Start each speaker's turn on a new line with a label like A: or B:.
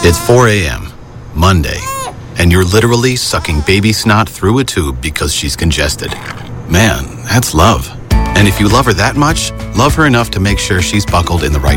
A: It's 4 a.m., Monday, and you're literally sucking baby snot through a tube because she's congested. Man, that's love. And if you love her that much, love her enough to make sure she's buckled in the right